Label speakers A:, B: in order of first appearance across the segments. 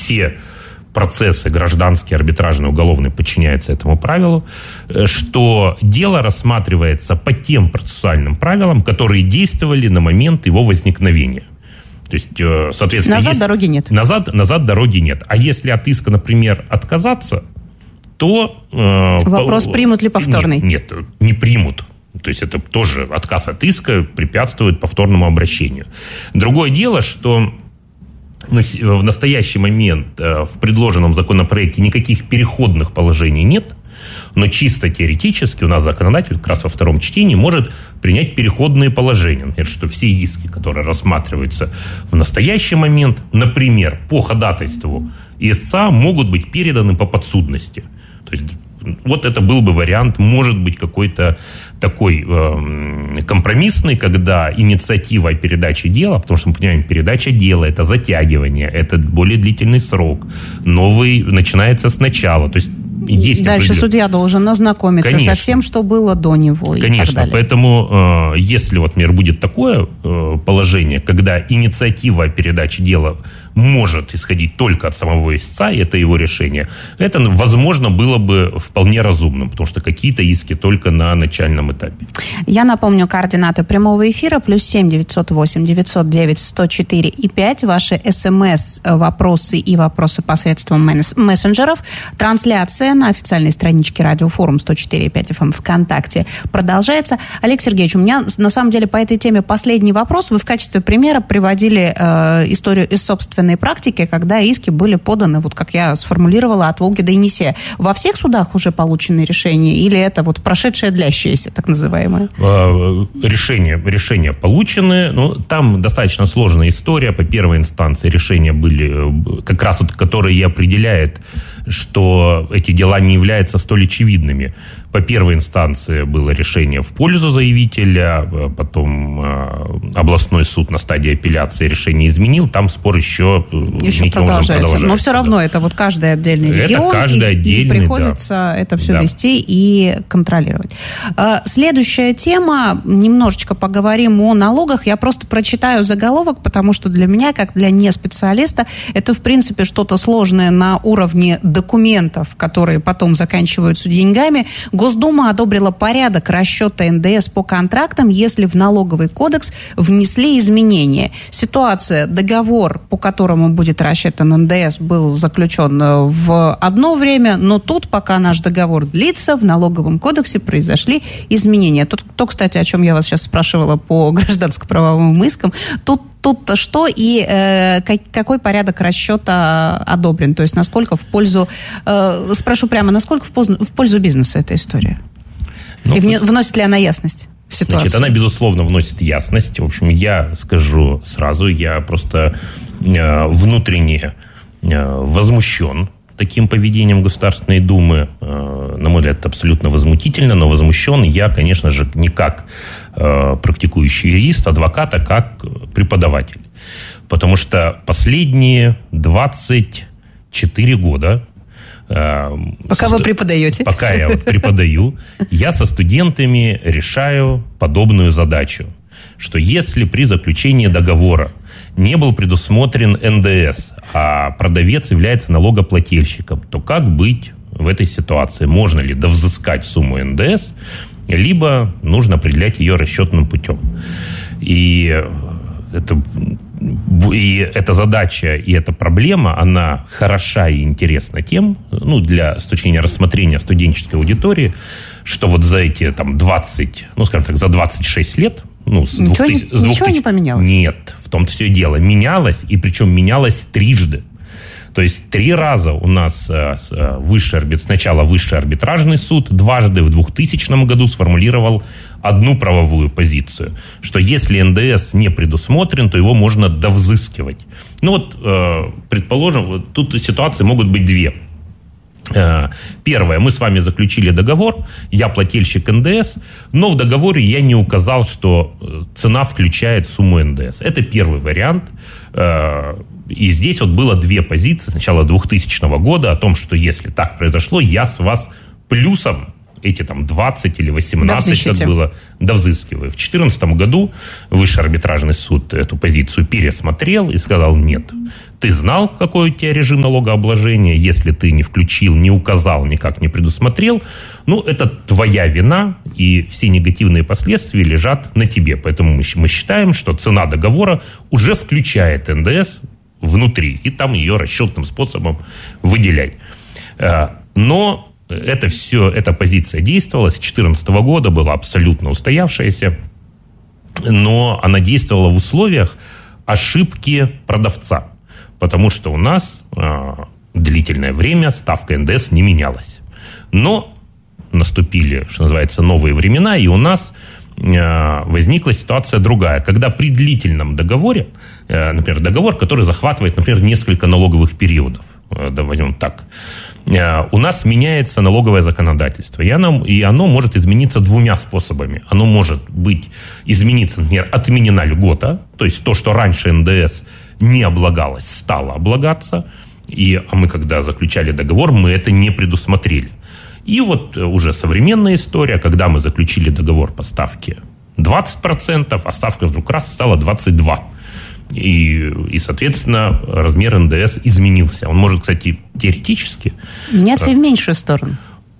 A: все процессы гражданские, арбитражные, уголовные подчиняются этому правилу, что дело рассматривается по тем процессуальным правилам, которые действовали на момент его возникновения. То есть, соответственно,
B: назад дороги нет.
A: Назад дороги нет. А если от иска, например, отказаться, то...
B: Вопрос, примут ли повторный?
A: Нет, не примут. То есть это тоже отказ от иска препятствует повторному обращению. Другое дело, что в настоящий момент в предложенном законопроекте никаких переходных положений нет, но чисто теоретически у нас законодатель как раз во втором чтении может принять переходные положения. Например, что все иски, которые рассматриваются в настоящий момент, например, по ходатайству истца, могут быть переданы по подсудности. То есть вот это был бы вариант, может быть, какой-то такой компромиссный, когда инициатива о передаче дела, потому что мы понимаем, передача дела – это затягивание, это более длительный срок, новый начинается сначала, то есть есть
B: дальше судья должен ознакомиться, конечно, со всем, что было до него, конечно, и так далее.
A: Поэтому если вот, например, будет такое положение, когда инициатива о передаче дела может исходить только от самого истца, и это его решение, это, возможно, было бы вполне разумным, потому что какие-то иски только на начальном этапе.
B: Я напомню, координаты прямого эфира +7 908 909 104 и 5. Ваши СМС-вопросы и вопросы посредством мессенджеров. Трансляция на официальной страничке Радио Форум 104.5 FM ВКонтакте продолжается. Олег Сергеевич, у меня на самом деле по этой теме последний вопрос. Вы в качестве примера приводили историю из собственной практики, когда иски были поданы, вот как я сформулировала, от Волги до Енисея. Во всех судах уже получены решения или это вот прошедшее длящееся, так называемое?
A: Решения получены. Но там достаточно сложная история. По первой инстанции решения были как раз вот, которые и определяют, что эти дела не являются столь очевидными. По первой инстанции было решение в пользу заявителя, потом областной суд на стадии апелляции решение изменил, там спор еще
B: продолжается. Но все равно это вот каждый отдельный регион, и приходится это все вести и контролировать. Следующая тема, немножечко поговорим о налогах. Я просто прочитаю заголовок, потому что для меня, как для неспециалиста, это в принципе что-то сложное на уровне документов, которые потом заканчиваются деньгами. Госдума одобрила порядок расчета НДС по контрактам, если в налоговый кодекс внесли изменения. Ситуация, договор, по которому будет рассчитан НДС, был заключен в одно время, но тут, пока наш договор длится, в налоговом кодексе произошли изменения. То, кстати, о чем я вас сейчас спрашивала по гражданско-правовым искам, тут-то что и какой порядок расчета одобрен? То есть насколько в пользу, спрошу прямо, насколько в пользу бизнеса эта история? И вносит ли она ясность в ситуацию?
A: Значит, она, безусловно, вносит ясность. В общем, я скажу сразу, я просто внутренне возмущен таким поведением Государственной Думы. На мой взгляд, это абсолютно возмутительно, но возмущен я, конечно же, не как практикующий юрист, адвокат, а как преподаватель. Потому что последние 24 года...
B: Пока вы преподаете.
A: Пока я преподаю, я со студентами решаю подобную задачу, что если при заключении договора не был предусмотрен НДС, а продавец является налогоплательщиком, то как быть в этой ситуации? Можно ли довзыскать сумму НДС, либо нужно определять ее расчетным путем? И эта задача, и эта проблема, она хороша и интересна тем, с точки зрения рассмотрения студенческой аудитории, что вот за эти за 26 лет,
B: ничего не поменялось?
A: Нет, в том-то все и дело. Менялось, и причем менялось трижды. То есть 3 раза у нас сначала Высший арбитражный суд дважды в 2000 году сформулировал одну правовую позицию, что если НДС не предусмотрен, то его можно довзыскивать. Предположим, тут ситуации могут быть 2. Первое, мы с вами заключили договор, я плательщик НДС, но в договоре я не указал, что цена включает сумму НДС. Это первый вариант. И здесь было 2 позиции с начала 2000 года о том, что если так произошло, я с вас плюсом эти там 20 или 18, как было, довзыскиваю. В 2014 году Высший арбитражный суд эту позицию пересмотрел и сказал: нет, ты знал, какой у тебя режим налогообложения, если ты не включил, не указал, никак не предусмотрел, это твоя вина, и все негативные последствия лежат на тебе. Поэтому мы считаем, что цена договора уже включает НДС внутри, и там ее расчетным способом выделять. Но эта позиция действовала с 2014 года, была абсолютно устоявшаяся, но она действовала в условиях ошибки продавца, потому что у нас длительное время ставка НДС не менялась. Но наступили, что называется, новые времена, и у нас возникла ситуация другая, когда при длительном договоре, например, договор, который захватывает, например, несколько налоговых периодов, возьмем так, у нас меняется налоговое законодательство, и оно может измениться двумя способами. Оно может измениться, например, отменена льгота, то есть то, что раньше НДС не облагалось, стало облагаться, а мы, когда заключали договор, мы это не предусмотрели. И вот уже современная история, когда мы заключили договор по ставке 20%, а ставка вдруг раз стала 22%. И, соответственно, размер НДС изменился. Он может, кстати, теоретически...
B: меняться и в меньшую сторону.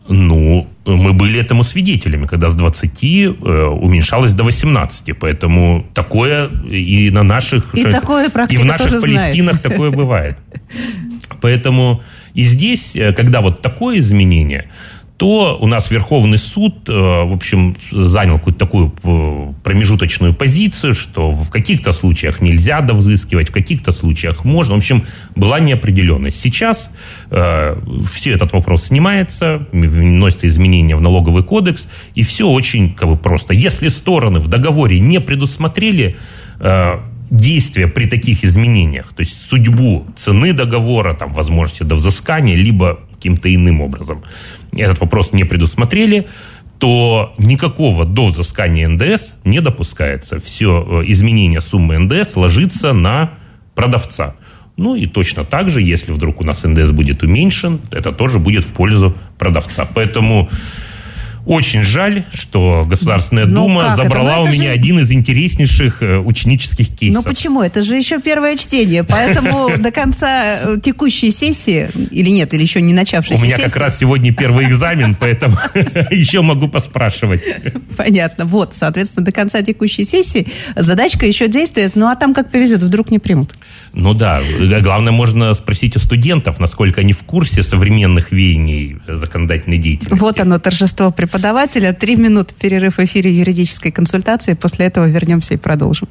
A: Мы были этому свидетелями, когда с 20 уменьшалось до 18. Поэтому такое и на наших...
B: И такое практика
A: и в наших Палестинах такое бывает. Поэтому и здесь, когда вот такое изменение, то у нас Верховный суд, в общем, занял какую-то такую промежуточную позицию, что в каких-то случаях нельзя довзыскивать, в каких-то случаях можно. В общем, была неопределенность. Сейчас все этот вопрос снимается, вносятся изменения в налоговый кодекс, и все очень просто. Если стороны в договоре не предусмотрели действия при таких изменениях, то есть судьбу цены договора, возможности довзыскания, либо каким-то иным образом этот вопрос не предусмотрели, то никакого довзыскания НДС не допускается. Все изменение суммы НДС ложится на продавца. И точно так же, если вдруг у нас НДС будет уменьшен, это тоже будет в пользу продавца. Поэтому очень жаль, что Государственная Дума забрала у меня один из интереснейших ученических кейсов.
B: Почему? Это же еще первое чтение, поэтому до конца текущей сессии, или нет, или еще не начавшейся сессии...
A: У меня как раз сегодня первый экзамен, поэтому еще могу поспрашивать.
B: Понятно. Соответственно, до конца текущей сессии задачка еще действует, а там как повезет, вдруг не примут.
A: Главное, можно спросить у студентов, насколько они в курсе современных веяний законодательной деятельности.
B: Вот оно, торжество преподавателя. 3 минуты перерыв в эфире юридической консультации. После этого вернемся и продолжим.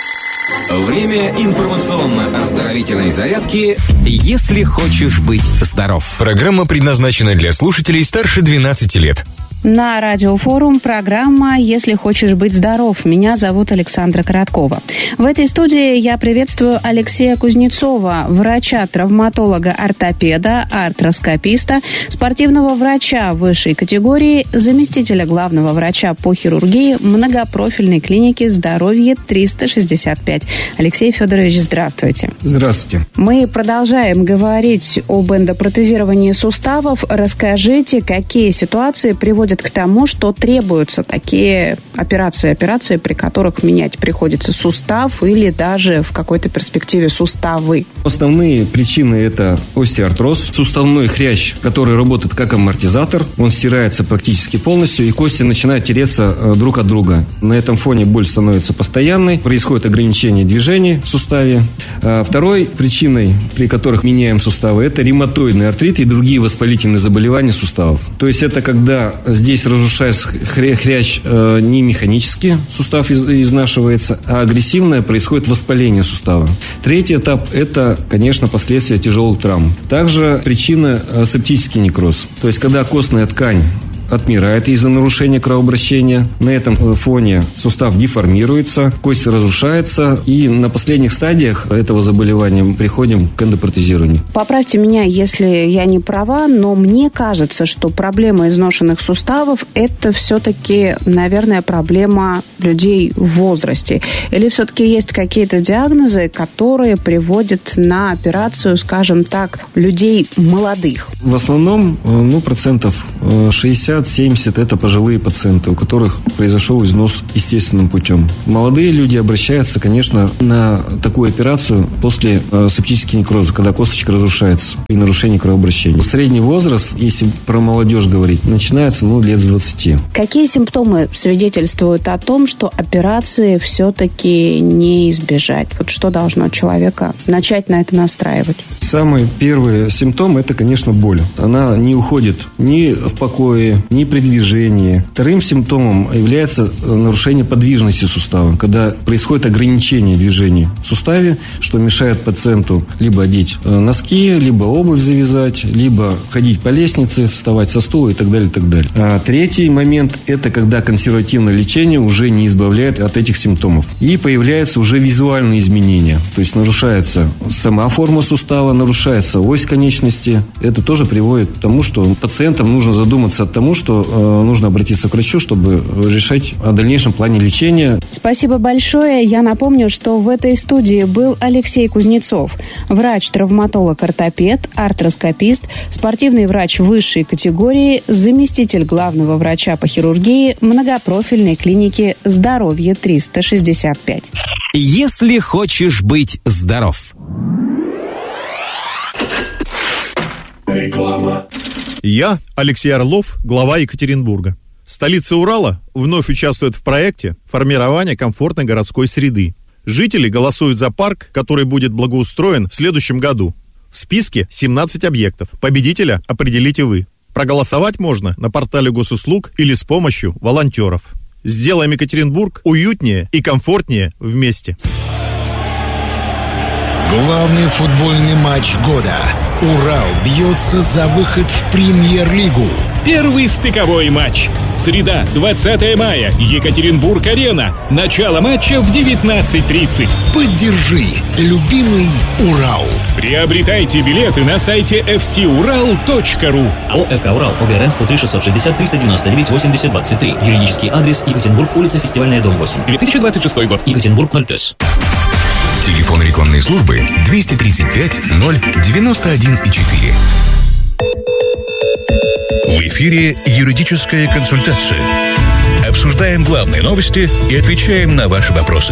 C: Время информационно-оздоровительной зарядки «Если хочешь быть здоров». Программа предназначена для слушателей старше 12 лет.
B: На Радиофорум программа «Если хочешь быть здоров». Меня зовут Александра Короткова. В этой студии я приветствую Алексея Кузнецова, врача-травматолога, ортопеда, артроскописта, спортивного врача высшей категории, заместителя главного врача по хирургии многопрофильной клиники «Здоровье 365». Алексей Федорович, здравствуйте.
D: Здравствуйте.
B: Мы продолжаем говорить об эндопротезировании суставов. Расскажите, какие ситуации приводят к тому, что требуются такие операции, при которых менять приходится сустав или даже в какой-то перспективе суставы?
D: Основные причины – это остеоартроз, суставной хрящ, который работает как амортизатор, он стирается практически полностью, и кости начинают тереться друг от друга. На этом фоне боль становится постоянной, происходит ограничение движений в суставе. Второй причиной, при которых меняем суставы, это ревматоидный артрит и другие воспалительные заболевания суставов. То есть это когда здесь разрушается хрящ не механически, сустав изнашивается, а агрессивное происходит воспаление сустава. Третий этап – это, конечно, последствия тяжелых травм. Также причина – септический некроз. То есть когда костная ткань отмирает из-за нарушения кровообращения. На этом фоне сустав деформируется, кость разрушается, и на последних стадиях этого заболевания мы приходим к эндопротезированию.
B: Поправьте меня, если я не права, но мне кажется, что проблема изношенных суставов – это все-таки, наверное, проблема людей в возрасте. Или все-таки есть какие-то диагнозы, которые приводят на операцию, скажем так, людей молодых?
D: В основном, процентов 60 составляют 70. Это пожилые пациенты, у которых произошел износ естественным путем. Молодые люди обращаются, конечно, на такую операцию после септического некроза, когда косточка разрушается и нарушение кровообращения. Средний возраст, если про молодежь говорить, начинается лет с 20.
B: Какие симптомы свидетельствуют о том, что операции все-таки не избежать? Вот что должно человека начать на это настраивать?
D: Самый первый симптом – это, конечно, боль. Она не уходит ни в покое, ни при движении. Вторым симптомом является нарушение подвижности сустава, когда происходит ограничение движений в суставе, что мешает пациенту либо одеть носки, либо обувь завязать, либо ходить по лестнице, вставать со стула и так далее, и так далее. А третий момент – это когда консервативное лечение уже не избавляет от этих симптомов. И появляются уже визуальные изменения. То есть нарушается сама форма сустава, нарушается ось конечности. Это тоже приводит к тому, что пациентам нужно задуматься о том, что нужно обратиться к врачу, чтобы решать о дальнейшем плане лечения.
B: Спасибо большое. Я напомню, что в этой студии был Алексей Кузнецов, врач-травматолог-ортопед, артроскопист, спортивный врач высшей категории, заместитель главного врача по хирургии многопрофильной клиники «Здоровье 365».
C: Если хочешь быть здоров.
E: Реклама. Я, Алексей Орлов, глава Екатеринбурга. Столица Урала вновь участвует в проекте формирования комфортной городской среды. Жители голосуют за парк, который будет благоустроен в следующем году. В списке 17 объектов. Победителя определите вы. Проголосовать можно на портале госуслуг или с помощью волонтеров. Сделаем Екатеринбург уютнее и комфортнее вместе.
F: Главный футбольный матч года. Урал бьется за выход в Премьер-лигу.
G: Первый стыковой матч. Среда, 20 мая. Екатеринбург-арена. Начало матча в 19:30.
F: Поддержи любимый Урал.
G: Приобретайте билеты на сайте fcural.ru.
H: АО «ФК Урал». ОГРН 103-660-399-80-23. Юридический адрес: Екатеринбург, улица Фестивальная, дом 8.
G: 2026 год.
H: Екатеринбург 0+.
C: Телефон рекламной службы 235 091,4.
I: В эфире юридическая консультация. Обсуждаем главные новости и отвечаем на ваши вопросы.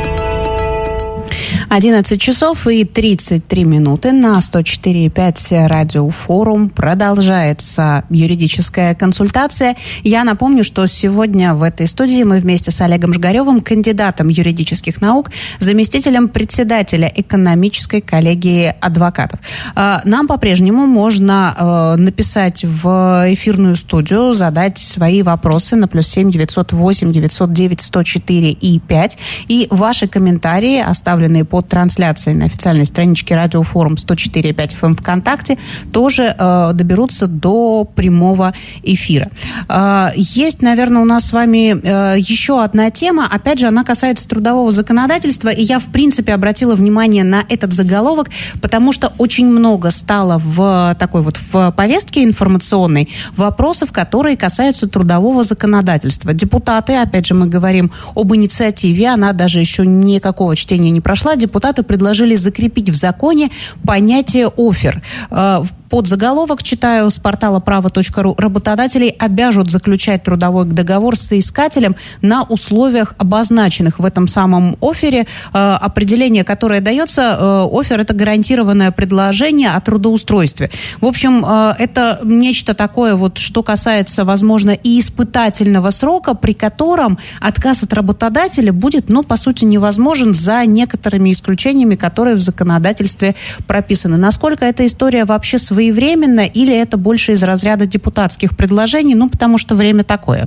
B: 11 часов и 33 минуты на 104,5 радиофорум. Продолжается юридическая консультация. Я напомню, что сегодня в этой студии мы вместе с Олегом Жгаревым, кандидатом юридических наук, заместителем председателя экономической коллегии адвокатов. Нам по-прежнему можно написать в эфирную студию, задать свои вопросы на +7 908 909 104 и 5. И ваши комментарии, оставленные под трансляцией на официальной страничке радиофорум 104.5 FM ВКонтакте, тоже доберутся до прямого эфира. Есть, наверное, у нас с вами еще одна тема. Опять же, она касается трудового законодательства. И я, в принципе, обратила внимание на этот заголовок, потому что очень много стало в такой вот в повестке информационной вопросов, которые касаются трудового законодательства. Депутаты, опять же, мы говорим об инициативе, она даже еще никакого чтения не прошла. Депутаты предложили закрепить в законе понятие «оффер». Под заголовок читаю с портала право.ру: работодателей обяжут заключать трудовой договор с соискателем на условиях, обозначенных в этом самом оффере. Определение, которое дается, оффер – это гарантированное предложение о трудоустройстве. В общем, это нечто такое, вот, что касается, возможно, и испытательного срока, при котором отказ от работодателя будет, по сути, невозможен за некоторыми исключениями, которые в законодательстве прописаны. Насколько эта история вообще своевременна, или это больше из разряда депутатских предложений, потому что время такое?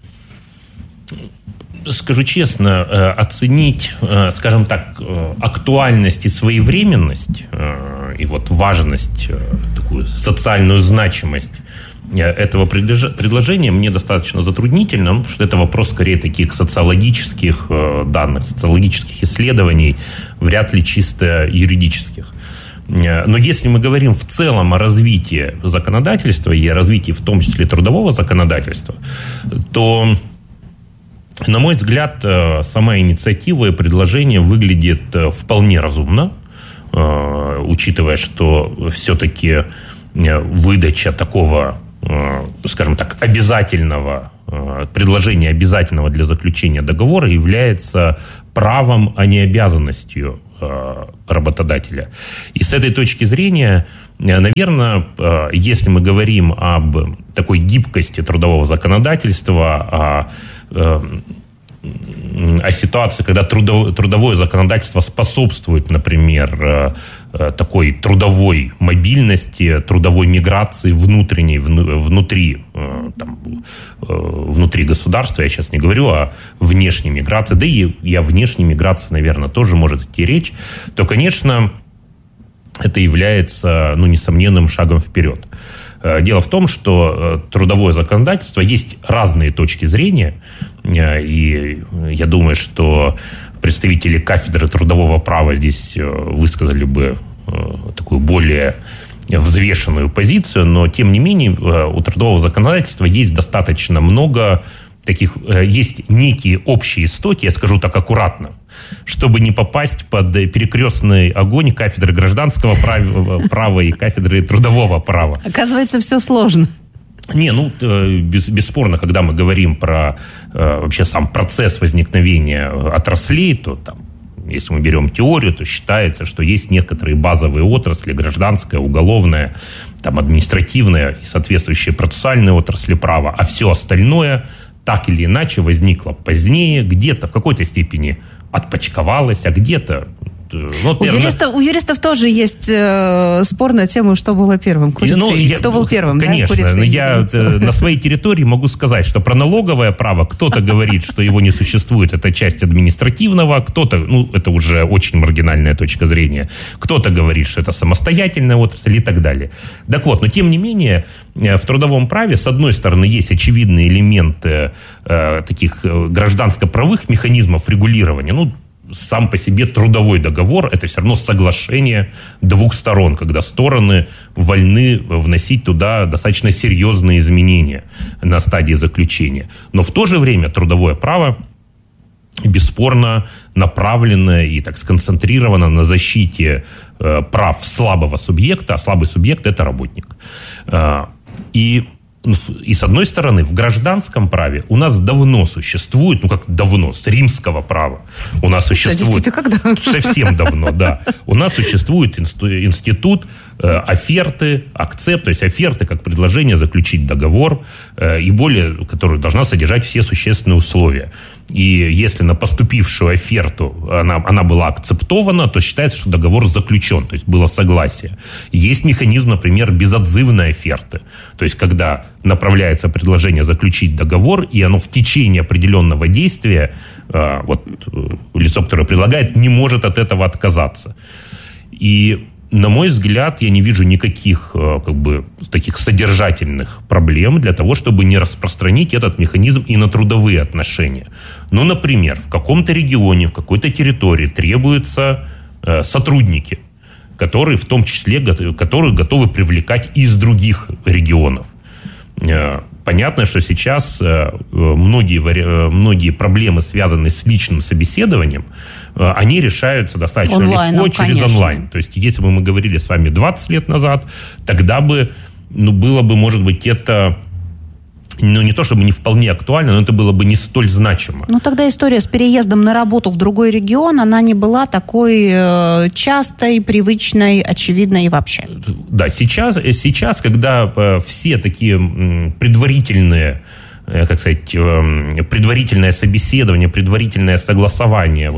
A: Скажу честно, оценить, скажем так, актуальность и своевременность, и вот важность, такую социальную значимость этого предложения мне достаточно затруднительно, потому что это вопрос скорее таких социологических данных, социологических исследований, вряд ли чисто юридических. Но если мы говорим в целом о развитии законодательства и о развитии в том числе трудового законодательства, то, на мой взгляд, сама инициатива и предложение выглядит вполне разумно, учитывая, что все-таки выдача такого скажем так, предложение обязательного для заключения договора является правом, а не обязанностью работодателя. И с этой точки зрения, наверное, если мы говорим об такой гибкости трудового законодательства, о ситуации, когда трудовое законодательство способствует, например, такой трудовой мобильности, трудовой миграции внутренней, внутри государства, я сейчас не говорю о внешней миграции, да и о внешней миграции, наверное, тоже может идти речь, то, конечно, это является, несомненным шагом вперед. Дело в том, что трудовое законодательство, есть разные точки зрения, и я думаю, что представители кафедры трудового права здесь высказали бы такую более взвешенную позицию, но, тем не менее, у трудового законодательства есть достаточно много таких, есть некие общие истоки, я скажу так аккуратно, чтобы не попасть под перекрестный огонь кафедры гражданского права и кафедры трудового права.
B: Оказывается, все сложно.
A: Бесспорно, когда мы говорим про вообще сам процесс возникновения отраслей, то там, если мы берем теорию, то считается, что есть некоторые базовые отрасли, гражданская, уголовная, там, административная и соответствующие процессуальные отрасли права, а все остальное так или иначе возникло позднее, где-то в какой-то степени отпочковалось, а где-то...
B: У юристов тоже есть спорная тема, что было первым, курица и кто был первым.
A: Конечно,
B: да?
A: Я на своей территории могу сказать, что про налоговое право кто-то говорит, что его не существует, это часть административного, кто-то, это уже очень маргинальная точка зрения, кто-то говорит, что это самостоятельная отрасль и так далее. Так вот, но тем не менее, в трудовом праве, с одной стороны, есть очевидные элементы таких гражданско-правовых механизмов регулирования, сам по себе трудовой договор – это все равно соглашение двух сторон, когда стороны вольны вносить туда достаточно серьезные изменения на стадии заключения. Но в то же время трудовое право бесспорно направлено и так сконцентрировано на защите прав слабого субъекта, а слабый субъект – это работник. И с одной стороны, в гражданском праве у нас давно существует, с римского права у нас существует... Совсем давно, да. У нас существует институт оферты, акцепт, то есть оферты как предложение заключить договор, и более, которая должна содержать все существенные условия. И если на поступившую оферту она была акцептована, то считается, что договор заключен, то есть было согласие. Есть механизм, например, безотзывной оферты, то есть когда направляется предложение заключить договор, и оно в течение определенного действия, лицо, которое предлагает, не может от этого отказаться. И, на мой взгляд, я не вижу никаких таких содержательных проблем для того, чтобы не распространить этот механизм и на трудовые отношения. Например, в каком-то регионе, в какой-то территории требуются сотрудники, которые в том числе готовы привлекать из других регионов. Понятно, что сейчас многие проблемы, связанные с личным собеседованием, они решаются достаточно легко через онлайн. То есть, если бы мы говорили с вами 20 лет назад, тогда бы, было бы, может быть, это... не то чтобы не вполне актуально, но это было бы не столь значимо.
B: Тогда история с переездом на работу в другой регион, она не была такой частой, привычной, очевидной и вообще.
A: Да, сейчас, когда все такие предварительные, предварительное собеседование, предварительное согласование,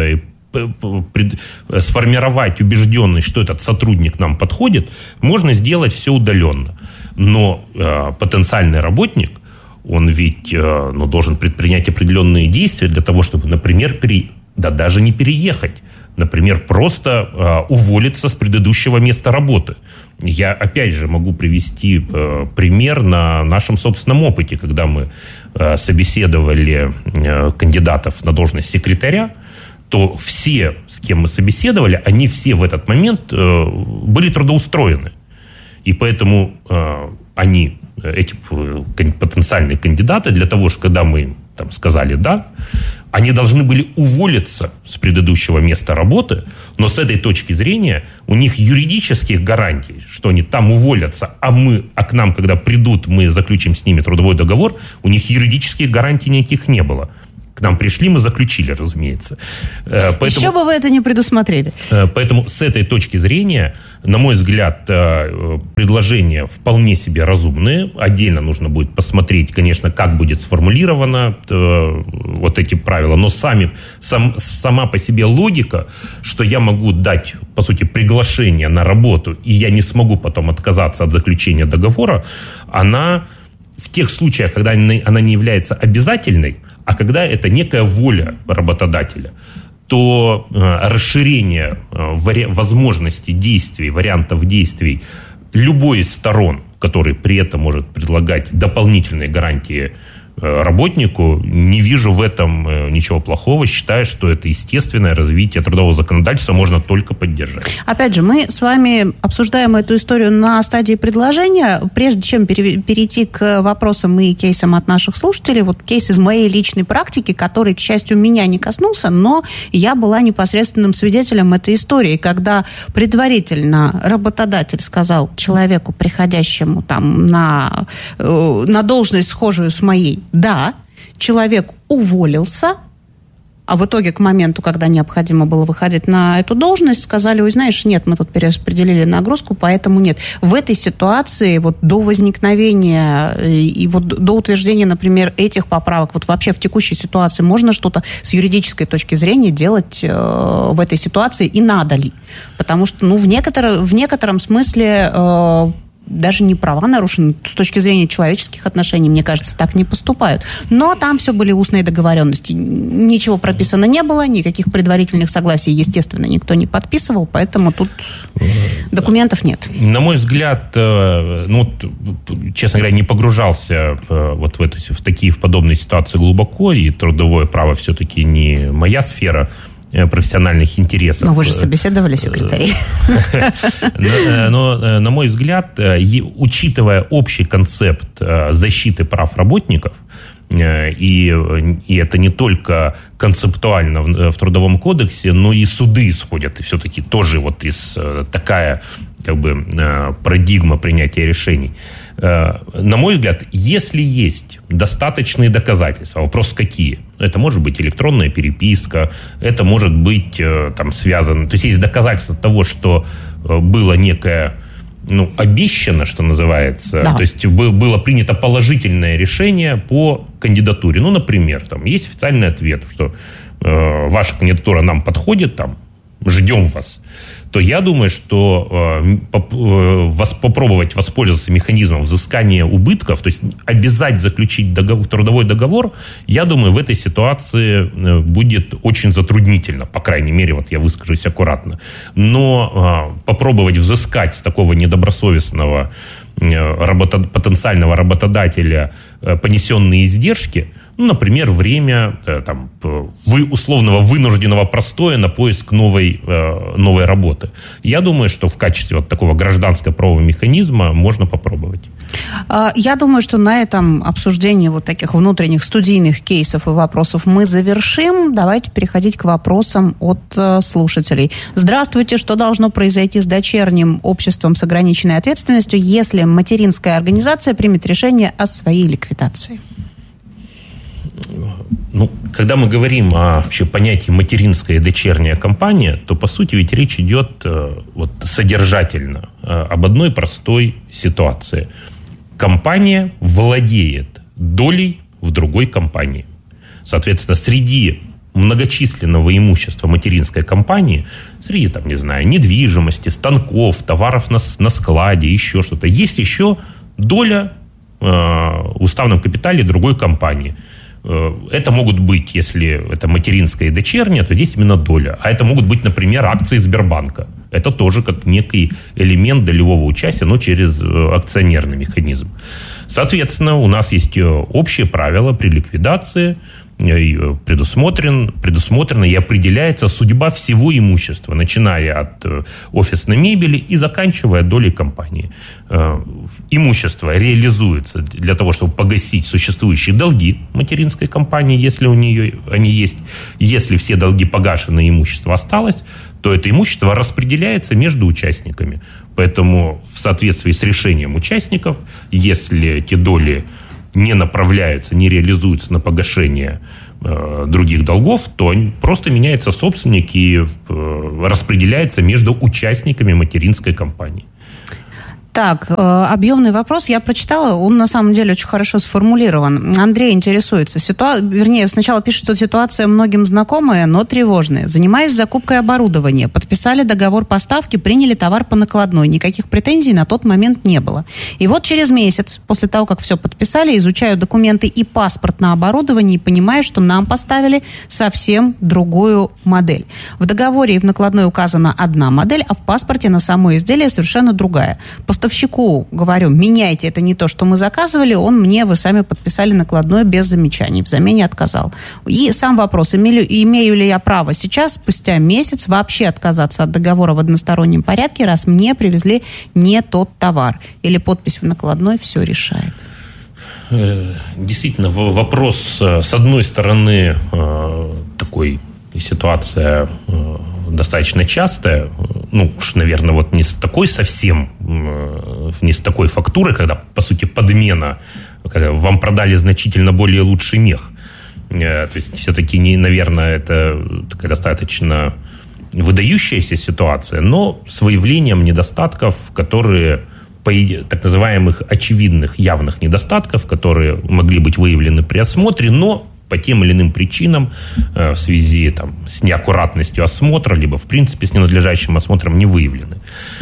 A: сформировать убежденность, что этот сотрудник нам подходит, можно сделать все удаленно. Но потенциальный работник, он ведь должен предпринять определенные действия для того, чтобы, например, даже не переехать. Например, просто уволиться с предыдущего места работы. Я, опять же, могу привести пример на нашем собственном опыте, когда мы собеседовали кандидатов на должность секретаря, то все, с кем мы собеседовали, они все в этот момент были трудоустроены. И поэтому эти потенциальные кандидаты, для того, чтобы, когда мы сказали «да», Они должны были уволиться с предыдущего места работы, но с этой точки зрения у них юридических гарантий, что они там уволятся, а к нам, когда придут, мы заключим с ними трудовой договор, у них юридических гарантий никаких не было. К нам пришли, мы заключили, разумеется.
B: Поэтому, еще бы вы это не предусмотрели.
A: Поэтому с этой точки зрения, на мой взгляд, предложения вполне себе разумные. Отдельно нужно будет посмотреть, конечно, как будет сформулировано вот эти правила. Но сама по себе логика, что я могу дать, по сути, приглашение на работу, и я не смогу потом отказаться от заключения договора, она в тех случаях, когда она не является обязательной, а когда это некая воля работодателя, то расширение возможностей действий, вариантов действий любой из сторон, который при этом может предлагать дополнительные гарантии работнику, не вижу в этом ничего плохого. Считаю, что это естественное развитие трудового законодательства, можно только поддержать.
B: Опять же, мы с вами обсуждаем эту историю на стадии предложения. Прежде чем перейти к вопросам и кейсам от наших слушателей, вот кейс из моей личной практики, который, к счастью, меня не коснулся, но я была непосредственным свидетелем этой истории, когда предварительно работодатель сказал человеку, приходящему там на должность, схожую с моей, да, человек уволился, а в итоге к моменту, когда необходимо было выходить на эту должность, сказали: ой, знаешь, нет, мы тут перераспределили нагрузку, поэтому нет. В этой ситуации вот до возникновения и вот до утверждения, например, этих поправок, вот вообще в текущей ситуации можно что-то с юридической точки зрения делать в этой ситуации, и надо ли? Потому что, в некотором смысле даже не права нарушены, с точки зрения человеческих отношений, мне кажется, так не поступают. Но там все были устные договоренности. Ничего прописано не было, никаких предварительных согласий, естественно, никто не подписывал, поэтому тут документов нет.
A: На мой взгляд, честно говоря, не погружался вот в подобные ситуации глубоко, и трудовое право все-таки не моя сфера профессиональных интересов.
B: Но вы же собеседовали секретарей.
A: Но, на мой взгляд, учитывая общий концепт защиты прав работников, и это не только концептуально в Трудовом кодексе, но и суды исходят все-таки тоже вот из такая парадигма принятия решений. На мой взгляд, если есть достаточные доказательства, вопрос какие? Это может быть электронная переписка, это может быть связано... То есть доказательства того, что было некое обещано, что называется, да. То есть было принято положительное решение по кандидатуре. Например, есть официальный ответ, что ваша кандидатура нам подходит, ждем вас, то я думаю, что попробовать воспользоваться механизмом взыскания убытков, то есть обязать заключить трудовой договор, я думаю, в этой ситуации будет очень затруднительно. По крайней мере, я выскажусь аккуратно. Но попробовать взыскать с такого недобросовестного потенциального работодателя понесенные издержки, например, время условного вынужденного простоя на поиск новой работы. Я думаю, что в качестве такого гражданско-правового механизма можно попробовать.
B: Я думаю, что на этом обсуждение таких внутренних студийных кейсов и вопросов мы завершим. Давайте переходить к вопросам от слушателей. Здравствуйте. Что должно произойти с дочерним обществом с ограниченной ответственностью, если материнская организация примет решение о своей ликвидации?
A: Когда мы говорим о вообще понятии материнская и дочерняя компания, то, по сути, ведь речь идет содержательно об одной простой ситуации. Компания владеет долей в другой компании. Соответственно, среди многочисленного имущества материнской компании, среди, недвижимости, станков, товаров на складе, еще что-то, есть еще доля в уставном капитале другой компании. Это могут быть, если это материнская и дочерняя, то здесь именно доля. А это могут быть, например, акции Сбербанка. Это тоже как некий элемент долевого участия, но через акционерный механизм. Соответственно, у нас есть общие правила при ликвидации. предусмотрена и определяется судьба всего имущества, начиная от офисной мебели и заканчивая долей компании. Имущество реализуется для того, чтобы погасить существующие долги материнской компании, если у нее они есть. Если все долги погашены, имущество осталось, то это имущество распределяется между участниками. Поэтому в соответствии с решением участников, если эти доли не направляются, не реализуются на погашение других долгов, то просто меняется собственник и распределяется между участниками материнской компании.
B: Так, объемный вопрос я прочитала, он на самом деле очень хорошо сформулирован. Андрей интересуется. Сначала пишет, что ситуация многим знакомая, но тревожная. Занимаюсь закупкой оборудования. Подписали договор поставки, приняли товар по накладной. Никаких претензий на тот момент не было. И вот через месяц, после того, как все подписали, изучаю документы и паспорт на оборудование и понимаю, что нам поставили совсем другую модель. В договоре и в накладной указана одна модель, а в паспорте на само изделие совершенно другая. Поставщику говорю, меняйте, это не то, что мы заказывали, вы сами подписали накладное без замечаний, в замене отказал. И сам вопрос, имею ли я право сейчас, спустя месяц, вообще отказаться от договора в одностороннем порядке, раз мне привезли не тот товар? Или подпись в накладной все решает?
A: Действительно, вопрос, с одной стороны, такой ситуация достаточно частая, наверное, вот не с такой совсем, не с такой фактурой, когда, по сути, подмена, когда вам продали значительно более лучший мех. То есть, все-таки, наверное, это такая достаточно выдающаяся ситуация, но с выявлением недостатков, которые, так называемых очевидных, явных недостатков, которые могли быть выявлены при осмотре, но по тем или иным причинам в связи с неаккуратностью осмотра, либо, в принципе, с ненадлежащим осмотром не выявлены.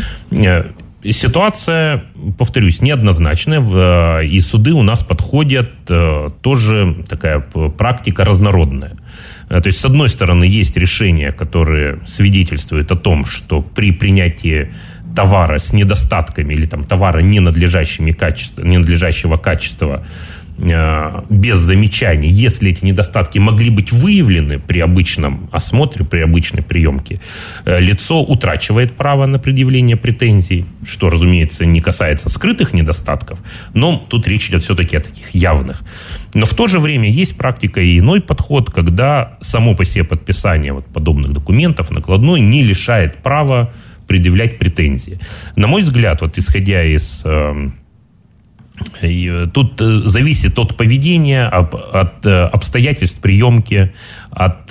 A: Ситуация, повторюсь, неоднозначная, и суды у нас подходят тоже такая практика разнородная. То есть, с одной стороны, есть решения, которые свидетельствуют о том, что при принятии товара с недостатками или товара ненадлежащего качества без замечаний, если эти недостатки могли быть выявлены при обычном осмотре, при обычной приемке, лицо утрачивает право на предъявление претензий, что, разумеется, не касается скрытых недостатков, но тут речь идет все-таки о таких явных. Но в то же время есть практика и иной подход, когда само по себе подписание подобных документов накладной не лишает права предъявлять претензии. На мой взгляд, исходя из... Тут зависит от поведения, от обстоятельств приемки, от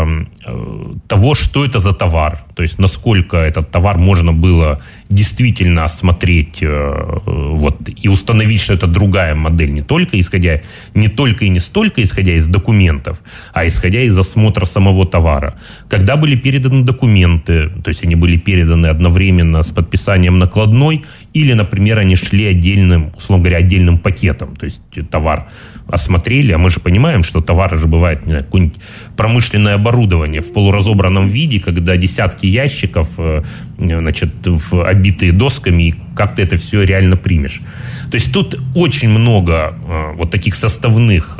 A: того, что это за товар. То есть, насколько этот товар можно было действительно осмотреть и установить, что это другая модель, не только и не столько исходя из документов, а исходя из осмотра самого товара. Когда были переданы документы, то есть они были переданы одновременно с подписанием накладной, или, например, они шли отдельным пакетом, то есть товар осмотрели, а мы же понимаем, что товары же бывают, какое-нибудь промышленное оборудование в полуразобранном виде, когда десятки ящиков, обитые досками, и как ты это все реально примешь. То есть тут очень много таких составных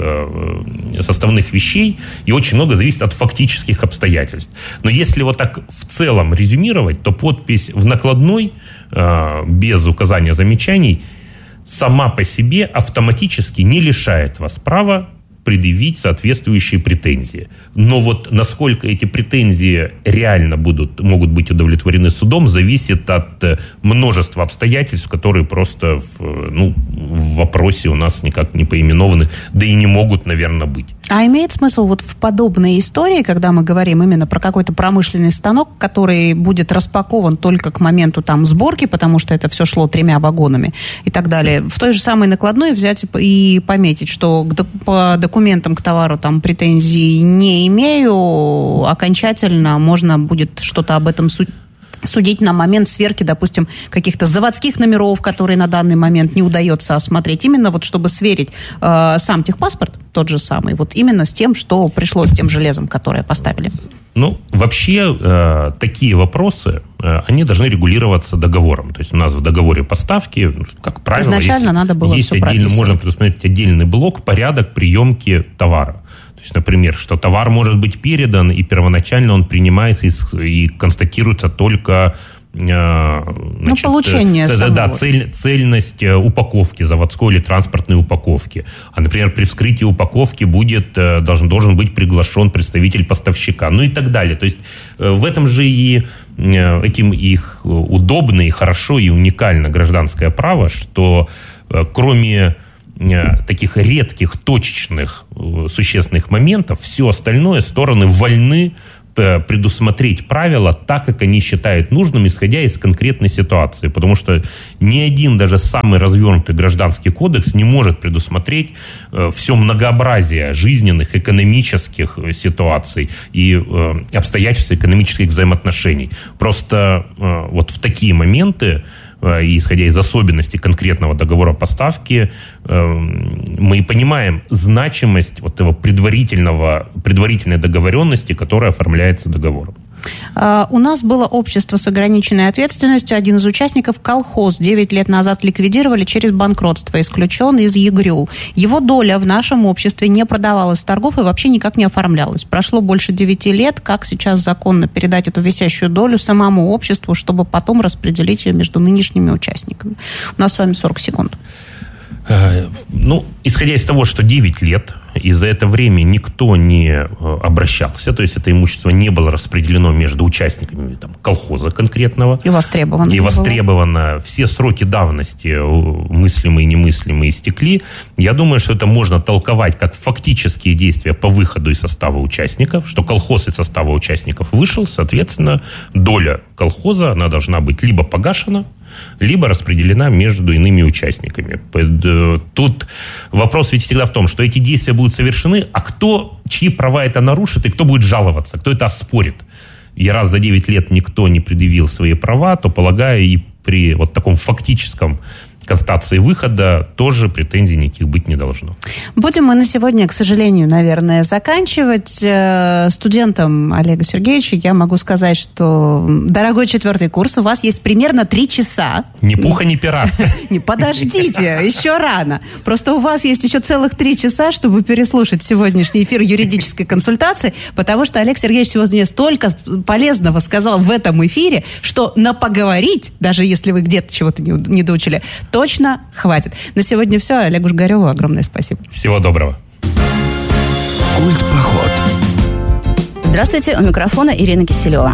A: вещей, и очень много зависит от фактических обстоятельств. Но если так в целом резюмировать, то подпись в накладной без указания замечаний сама по себе автоматически не лишает вас права предъявить соответствующие претензии. Но насколько эти претензии реально могут быть удовлетворены судом, зависит от множества обстоятельств, которые просто в вопросе у нас никак не поименованы, да и не могут, наверное, быть.
B: А имеет смысл в подобной истории, когда мы говорим именно про какой-то промышленный станок, который будет распакован только к моменту сборки, потому что это все шло 3 вагонами и так далее, в той же самой накладной взять и пометить, что по документам к товару претензий не имею, окончательно можно будет что-то об этом судить на момент сверки, допустим, каких-то заводских номеров, которые на данный момент не удается осмотреть, именно чтобы сверить сам техпаспорт, тот же самый, именно с тем, что пришло, с тем железом, которое поставили.
A: Вообще, такие вопросы, они должны регулироваться договором. То есть у нас в договоре поставки, как правило,
B: изначально надо было
A: есть можно предусмотреть отдельный блок, порядок приемки товара. То То есть, например, что товар может быть передан, и первоначально он принимается и констатируется только
B: получение
A: цельность упаковки, заводской или транспортной упаковки. А, например, при вскрытии упаковки должен быть приглашен представитель поставщика, ну и так далее. То есть в этом же и этим их удобно и хорошо и уникально гражданское право, что кроме таких редких, точечных, существенных моментов, все остальное стороны вольны предусмотреть правила так, как они считают нужным, исходя из конкретной ситуации. Потому что ни один, даже самый развернутый гражданский кодекс не может предусмотреть все многообразие жизненных, экономических ситуаций и обстоятельств экономических взаимоотношений. Просто вот в такие моменты, и исходя из особенностей конкретного договора поставки, мы понимаем значимость вот этого предварительной договоренности, которая оформляется договором.
B: У нас было общество с ограниченной ответственностью. Один из участников, колхоз, 9 лет назад ликвидировали через банкротство, исключен из ЕГРЮЛ. Его доля в нашем обществе не продавалась с торгов и вообще никак не оформлялась. Прошло больше 9 лет. Как сейчас законно передать эту висящую долю самому обществу, чтобы потом распределить ее между нынешними участниками? У нас с вами 40 секунд.
A: Исходя из того, что 9 лет, и за это время никто не обращался, то есть это имущество не было распределено между участниками колхоза конкретного.
B: И востребовано.
A: И востребовано. Все сроки давности, мыслимые и немыслимые, истекли. Я думаю, что это можно толковать как фактические действия по выходу из состава участников, что колхоз из состава участников вышел, соответственно, доля колхоза, она должна быть либо погашена, либо распределена между иными участниками. Тут вопрос ведь всегда в том, что эти действия будут совершены, а чьи права это нарушит, и кто будет жаловаться, кто это оспорит. И раз за 9 лет никто не предъявил свои права, то, полагаю, и при вот таком фактическом констатации выхода тоже претензий никаких быть не должно.
B: Будем мы на сегодня, к сожалению, наверное, заканчивать. Студентам Олега Сергеевича я могу сказать, что, дорогой 4-й курс, у вас есть примерно 3 часа.
A: Ни пуха, ни пера.
B: Подождите, еще рано. Просто у вас есть еще целых 3 часа, чтобы переслушать сегодняшний эфир юридической консультации, потому что Олег Сергеевич сегодня столько полезного сказал в этом эфире, что на поговорить, даже если вы где-то чего-то не доучили, точно хватит. На сегодня все. Олегу Жигареву огромное спасибо.
A: Всего доброго.
C: Культпоход.
J: Здравствуйте, у микрофона Ирина Киселева.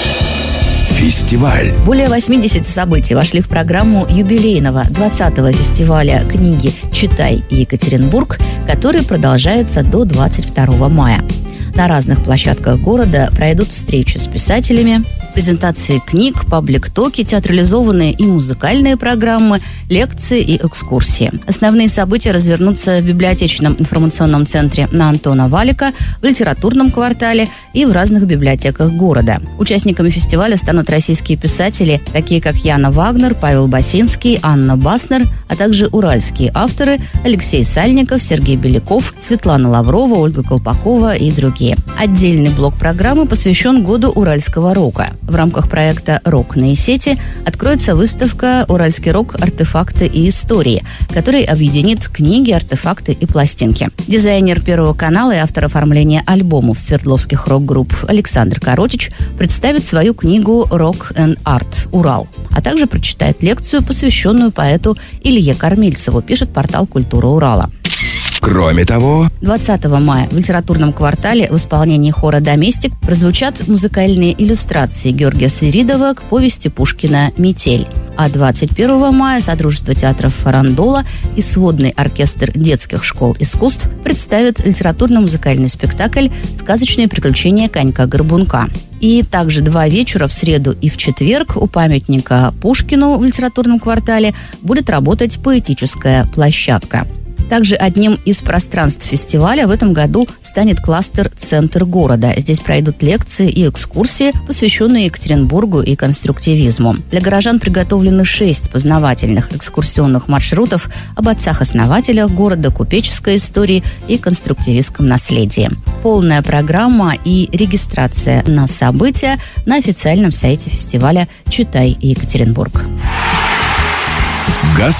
C: Фестиваль.
J: Более 80 событий вошли в программу юбилейного 20-го фестиваля книги «Читай Екатеринбург», который продолжается до 22 мая. На разных площадках города пройдут встречи с писателями, презентации книг, паблик-токи, театрализованные и музыкальные программы, лекции и экскурсии. Основные события развернутся в библиотечном информационном центре на Антона Валика, в литературном квартале и в разных библиотеках города. Участниками фестиваля станут российские писатели, такие как Яна Вагнер, Павел Басинский, Анна Баснер, а также уральские авторы Алексей Сальников, Сергей Беляков, Светлана Лаврова, Ольга Колпакова и другие. Отдельный блок программы посвящен году уральского рока. В рамках проекта «Рокные сети» откроется выставка «Уральский рок. Артефакты и истории», который объединит книги, артефакты и пластинки. Дизайнер Первого канала и автор оформления альбомов свердловских рок-групп Александр Коротич представит свою книгу «Rock and Art. Урал», а также прочитает лекцию, посвященную поэту Илье Кормильцеву, пишет портал «Культура Урала».
C: Кроме того,
J: 20 мая в литературном квартале в исполнении хора «Доместик» прозвучат музыкальные иллюстрации Георгия Свиридова к повести Пушкина «Метель». А 21 мая Содружество театров «Фарандола» и сводный оркестр детских школ искусств представят литературно-музыкальный спектакль «Сказочные приключения конька-горбунка». И также 2 вечера в среду и в четверг у памятника Пушкину в литературном квартале будет работать поэтическая площадка. Также одним из пространств фестиваля в этом году станет кластер «Центр города». Здесь пройдут лекции и экскурсии, посвященные Екатеринбургу и конструктивизму. Для горожан приготовлены 6 познавательных экскурсионных маршрутов об отцах-основателях города, купеческой истории и конструктивистском наследии. Полная программа и регистрация на события на официальном сайте фестиваля «Читай Екатеринбург».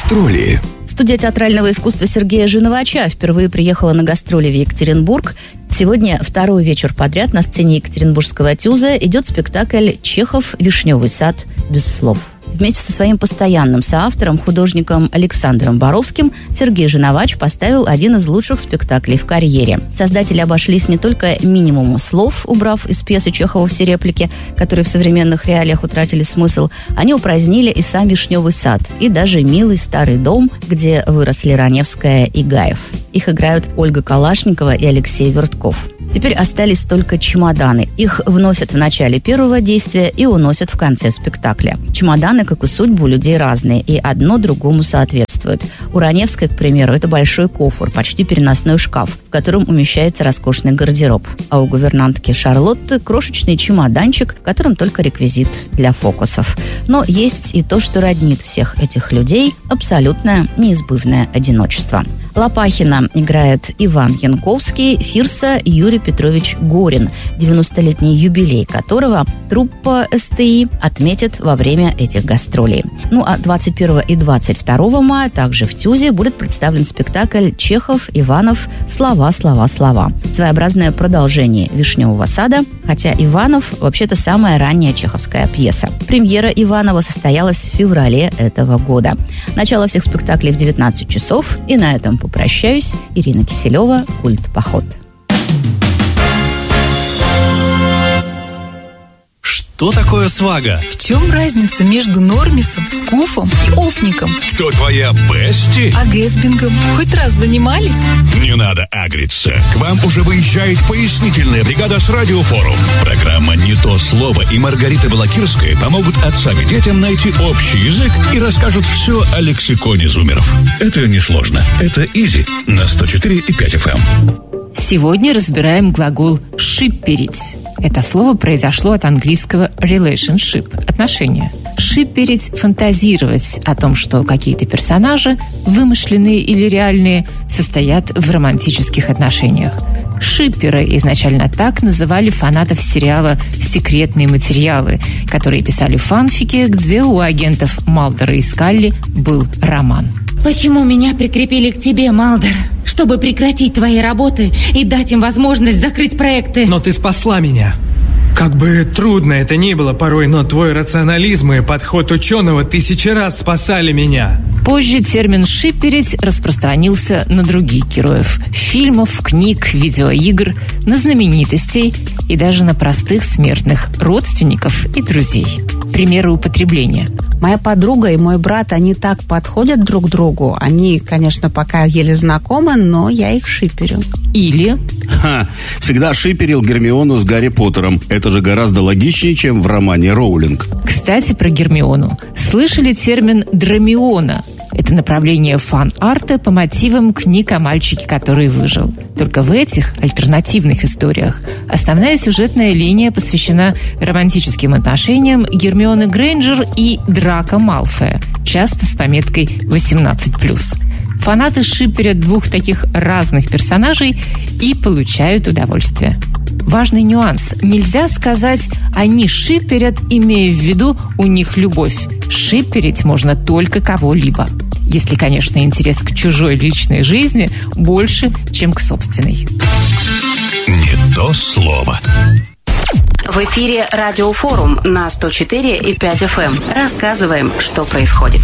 C: гастроли.
J: Студия театрального искусства Сергея Жиновача впервые приехала на гастроли в Екатеринбург. Сегодня второй вечер подряд на сцене Екатеринбургского ТЮЗа идет спектакль «Чехов. Вишневый сад. Без слов». Вместе со своим постоянным соавтором, художником Александром Боровским, Сергей Жиновач поставил один из лучших спектаклей в карьере. Создатели обошлись не только минимумом слов, убрав из пьесы Чехова все реплики, которые в современных реалиях утратили смысл, они упразднили и сам Вишневый сад, и даже милый старый дом, где выросли Раневская и Гаев. Их играют Ольга Калашникова и Алексей Вертков. Теперь остались только чемоданы. Их вносят в начале первого действия и уносят в конце спектакля. Чемоданы, как и судьбы, у людей разные, и одно другому соответствует. У Раневской, к примеру, это большой кофр, почти переносной шкаф, в котором умещается роскошный гардероб. А у гувернантки Шарлотты крошечный чемоданчик, в котором только реквизит для фокусов. Но есть и то, что роднит всех этих людей – абсолютное неизбывное одиночество. Лопахина играет Иван Янковский, Фирса Юрий Петрович Горин, 90-летний юбилей которого труппа СТИ отметит во время этих гастролей. Ну а 21 и 22 мая также в ТЮЗе будет представлен спектакль «Чехов, Иванов. Слова, слова, слова». Своеобразное продолжение «Вишневого сада», хотя «Иванов» вообще-то самая ранняя чеховская пьеса. Премьера «Иванова» состоялась в феврале этого года. Начало всех спектаклей в 19 часов, и на этом попрощаюсь. Ирина Киселева, «Культ-поход».
K: Что такое свага?
L: В чем разница между нормисом, скуфом и офником?
I: Кто твоя бести?
L: А гэтсбингом хоть раз занимались?
I: Не надо агриться. К вам уже выезжает пояснительная бригада с Радиофорум. Программа «Не то слово» и Маргарита Балакирская помогут отцам и детям найти общий язык и расскажут все о лексиконе зумеров. Это несложно. Это изи на 104,5 FM.
M: Сегодня разбираем глагол «шипперить». Это слово произошло от английского relationship – отношения. Шипперить – фантазировать о том, что какие-то персонажи, вымышленные или реальные, состоят в романтических отношениях. Шипперы изначально так называли фанатов сериала «Секретные материалы», которые писали фанфики, где у агентов Малдера и Скалли был роман.
N: Почему меня прикрепили к тебе, Малдер? Чтобы прекратить твои работы и дать им возможность закрыть проекты.
O: Но ты спасла меня. Как бы трудно это ни было порой, но твой рационализм и подход ученого 1000 раз спасали меня.
M: Позже термин «шипперить» распространился на других героев – фильмов, книг, видеоигр, на знаменитостей и даже на простых смертных родственников и друзей. Примеры употребления.
B: Моя подруга и мой брат, они так подходят друг к другу. Они, конечно, пока еле знакомы, но я их шиперю.
M: Или...
P: Всегда шиперил Гермиону с Гарри Поттером. Это же гораздо логичнее, чем в романе Роулинг.
M: Кстати, про Гермиону. Слышали термин «драмиона»? Это направление фан-арта по мотивам книг о мальчике, который выжил. Только в этих альтернативных историях основная сюжетная линия посвящена романтическим отношениям Гермионы Грейнджер и Драко Малфоя, часто с пометкой 18+. Фанаты шипперят двух таких разных персонажей и получают удовольствие. Важный нюанс. Нельзя сказать «они шипперят», имея в виду «у них любовь». Шипперить можно только кого-либо. Если, конечно, интерес к чужой личной жизни больше, чем к собственной.
I: Не то слово.
Q: В эфире Радиофорум на 104,5 FM. Рассказываем, что происходит.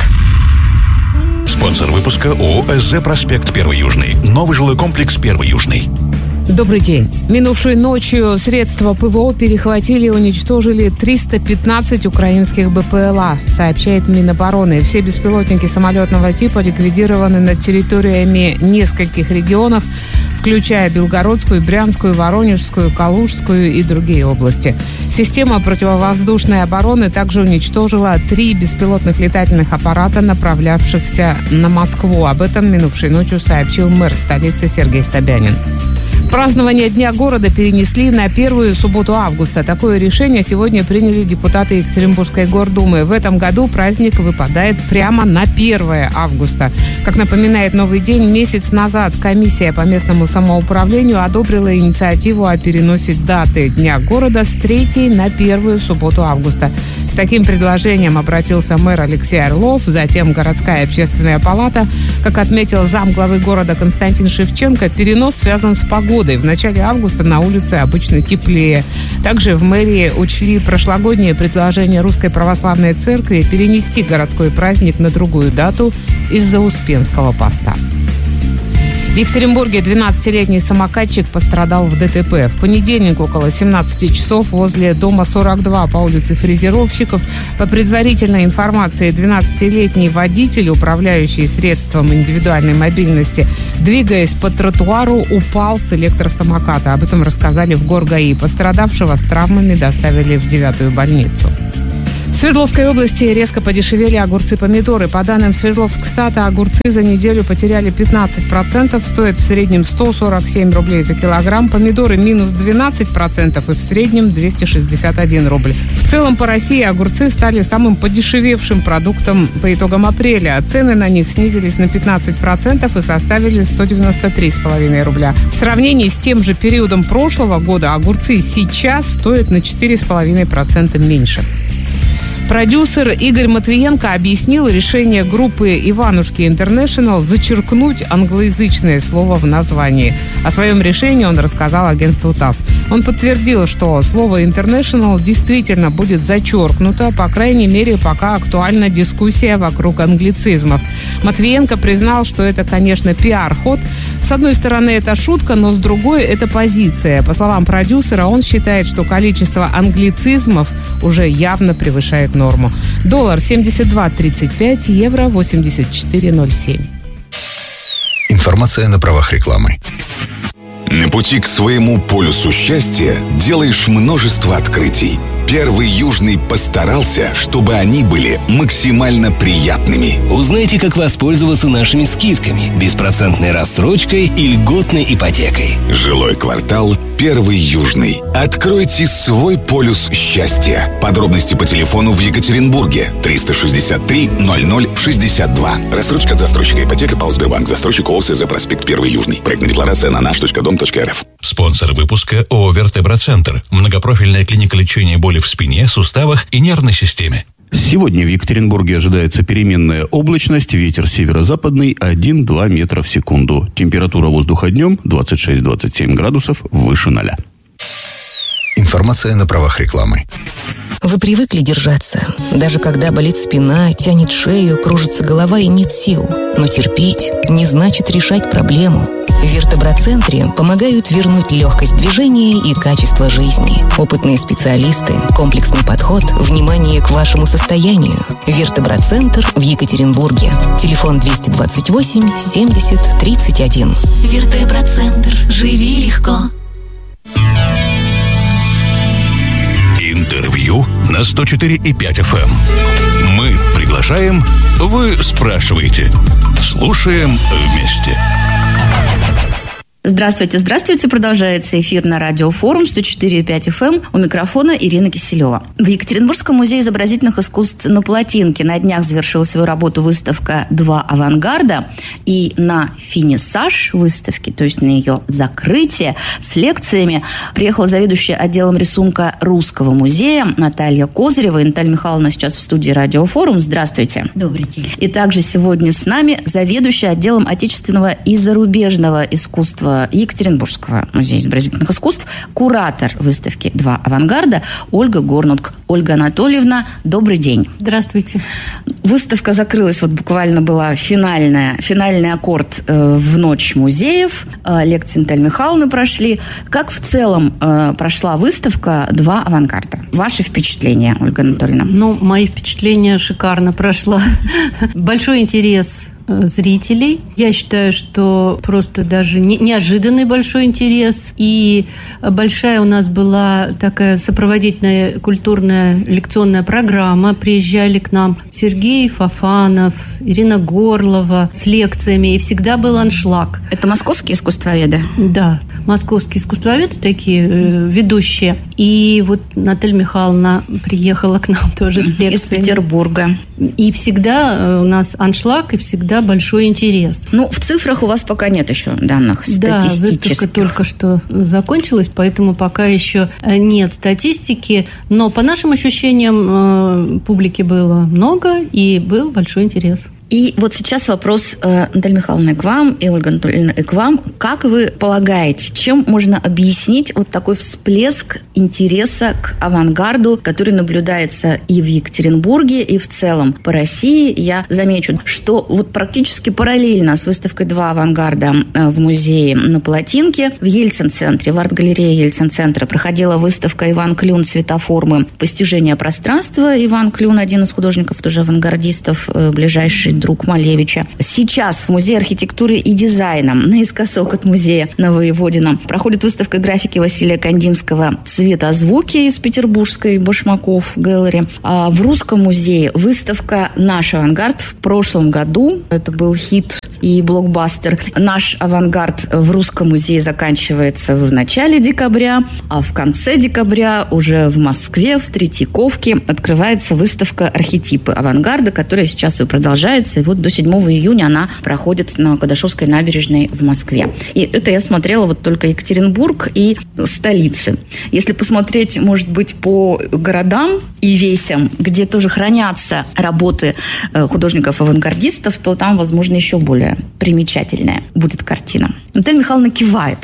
I: Спонсор выпуска ООО «СЗ Проспект 1 Южный». Новый жилой комплекс 1 Южный.
R: Добрый день. Минувшей ночью средства ПВО перехватили и уничтожили 315 украинских БПЛА, сообщает Минобороны. Все беспилотники самолетного типа ликвидированы над территориями нескольких регионов, включая Белгородскую, Брянскую, Воронежскую, Калужскую и другие области. Система противовоздушной обороны также уничтожила 3 беспилотных летательных аппарата, направлявшихся на Москву. Об этом минувшей ночью сообщил мэр столицы Сергей Собянин. Празднование Дня города перенесли на первую субботу августа. Такое решение сегодня приняли депутаты Екатеринбургской гордумы. В этом году праздник выпадает прямо на 1 августа. Как напоминает «Новый день», месяц назад комиссия по местному самоуправлению одобрила инициативу о переносе даты Дня города с 3 на 1 субботу августа. С таким предложением обратился мэр Алексей Орлов, затем городская общественная палата. Как отметил замглавы города Константин Шевченко, перенос связан с погодой. В начале августа на улице обычно теплее. Также в мэрии учли прошлогоднее предложение Русской Православной Церкви перенести городской праздник на другую дату из-за Успенского поста. В Екатеринбурге 12-летний самокатчик пострадал в ДТП. В понедельник около 17 часов возле дома 42 по улице Фрезеровщиков. По предварительной информации, 12-летний водитель, управляющий средством индивидуальной мобильности, двигаясь по тротуару, упал с электросамоката. Об этом рассказали в ГорГАИ. Пострадавшего с травмами доставили в 9-ю больницу. В Свердловской области резко подешевели огурцы-помидоры. По данным Свердловскстата, огурцы за неделю потеряли 15%, стоят в среднем 147 рублей за килограмм. Помидоры минус 12% и в среднем 261 рубль. В целом по России огурцы стали самым подешевевшим продуктом по итогам апреля. Цены на них снизились на 15% и составили 193,5 рубля. В сравнении с тем же периодом прошлого года огурцы сейчас стоят на 4,5% меньше. Продюсер Игорь Матвиенко объяснил решение группы «Иванушки Интернешнл» зачеркнуть англоязычное слово в названии. О своем решении он рассказал агентству ТАСС. Он подтвердил, что слово «Интернешнл» действительно будет зачеркнуто, по крайней мере, пока актуальна дискуссия вокруг англицизмов. Матвиенко признал, что это, конечно, пиар-ход. С одной стороны, это шутка, но с другой, это позиция. По словам продюсера, он считает, что количество англицизмов уже явно превышает норму. Доллар 72.35, евро 84.07.
I: Информация на правах рекламы. На пути к своему полюсу счастья делаешь множество открытий. Первый Южный постарался, чтобы они были максимально приятными.
S: Узнайте, как воспользоваться нашими скидками, беспроцентной рассрочкой и льготной ипотекой.
I: Жилой квартал Первый Южный. Откройте свой полюс счастья. Подробности по телефону в Екатеринбурге 363 0062. Рассрочка от застройщика ипотека ПАО Сбербанк. Застройщик ООС проспект Первый Южный. Проектная декларация на наш.дом.рф. Спонсор выпуска ООО «Вертебра-центр». Многопрофильная клиника лечения боли в спине, суставах и нервной системе.
P: Сегодня в Екатеринбурге ожидается переменная облачность, ветер северо-западный 1-2 метра в секунду. Температура воздуха днем 26-27 градусов выше 0.
I: Информация на правах рекламы.
T: Вы привыкли держаться, даже когда болит спина, тянет шею, кружится голова и нет сил. Но терпеть не значит решать проблему. В Вертебра-центре помогают вернуть легкость движения и качество жизни. Опытные специалисты, комплексный подход, внимание к вашему состоянию. Вертебра-центр в Екатеринбурге. Телефон 228 70 31.
U: Вертебра-центр. Живи легко.
I: Интервью на 104,5 FM. Мы приглашаем, вы спрашиваете. Слушаем вместе.
J: Здравствуйте, здравствуйте. Продолжается эфир на радиофорум 104,5 FM. У микрофона Ирина Киселева. В Екатеринбургском музее изобразительных искусств на Плотинке на днях завершила свою работу выставка «Два авангарда». И на финисаж выставки, то есть на ее закрытие с лекциями, приехала заведующая отделом рисунка Русского музея Наталья Козырева. И Наталья Михайловна сейчас в студии радиофорум. Здравствуйте.
V: Добрый день.
J: И также сегодня с нами заведующая отделом отечественного и зарубежного искусства Екатеринбургского музея изобразительных искусств, куратор выставки «Два авангарда» Ольга Горнунг. Ольга Анатольевна, добрый день.
V: Здравствуйте.
J: Выставка закрылась, вот буквально была финальный аккорд в ночь музеев. Лекции Натальи Михайловны прошли. Как в целом прошла выставка «Два авангарда»? Ваши впечатления, Ольга Анатольевна?
V: Мои впечатления шикарно прошла. Большой интерес зрителей. Я считаю, что просто даже неожиданный большой интерес. И большая у нас была такая сопроводительная культурная лекционная программа. Приезжали к нам Сергей Фофанов, Ирина Горлова с лекциями. И всегда был аншлаг.
J: Это московские искусствоведы?
V: Да, московские искусствоведы такие ведущие. И вот Наталья Михайловна приехала к нам тоже с лекцией.
J: Из Петербурга.
V: И всегда у нас аншлаг, и всегда всегда большой интерес.
J: Ну, в цифрах у вас пока нет еще данных статистических.
V: Да, выставка только что закончилась, поэтому пока еще нет статистики. Но по нашим ощущениям публики было много и был большой интерес.
J: И вот сейчас вопрос, Наталья Михайловна, к вам, и Ольга Анатольевна, и к вам. Как вы полагаете, чем можно объяснить вот такой всплеск интереса к авангарду, который наблюдается и в Екатеринбурге, и в целом по России? Я замечу, что вот практически параллельно с выставкой «Два авангарда» в музее на Палатинке в Ельцин-центре, в арт-галерее Ельцин-центра проходила выставка «Иван Клюн. Светоформы. Постижение пространства». Иван Клюн, один из художников, тоже авангардистов, ближайший друг Малевича. Сейчас в Музее архитектуры и дизайна, наискосок от музея на Воеводина, проходит выставка графики Василия Кандинского «Цветозвуки» из петербургской Башмаков галереи. А в Русском музее выставка «Наш авангард» в прошлом году. Это был хит и блокбастер. «Наш авангард» в Русском музее заканчивается в начале декабря, а в конце декабря уже в Москве, в Третьяковке, открывается выставка «Архетипы авангарда», которая сейчас и продолжается. И вот до 7 июня она проходит на Кадашовской набережной в Москве. И это я смотрела вот только Екатеринбург и столицы. Если посмотреть, может быть, по городам и весям, где тоже хранятся работы художников-авангардистов, то там, возможно, еще более примечательная будет картина. Наталья Михайловна кивает.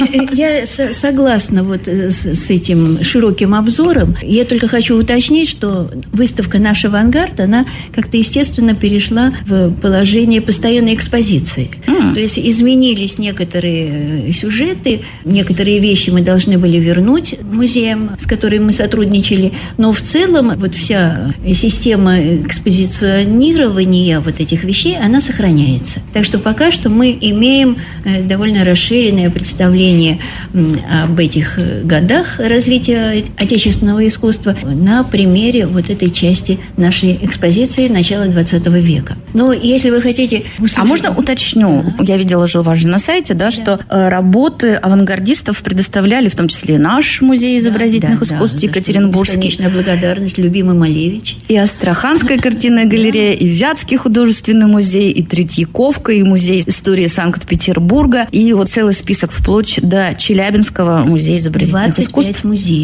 D: Я согласна вот с этим широким обзором. Я только хочу уточнить, что выставка «Наш авангард», она как-то естественно перешла в положение постоянной экспозиции. То есть изменились некоторые сюжеты, некоторые вещи мы должны были вернуть музеям, с которыми мы сотрудничали, но в целом вот вся система экспозиционирования вот этих вещей, она сохраняется. Так что пока что мы имеем довольно расширенное представление об этих годах развития отечественного искусства на примере вот этой части нашей экспозиции начала 20 века. Но если вы хотите...
J: А можно уточню? Я видела же у вас же на сайте, да, что работы авангардистов предоставляли, в том числе и наш музей изобразительных искусств Екатеринбургский.
D: Бесконечная благодарность, любимый Малевич.
J: И Астраханская картинная галерея, и Вятский художественный музей, и Третьяковка, и музей истории Санкт-Петербурга, и вот целый список вплоть до Челябинского музея изобразительных искусств.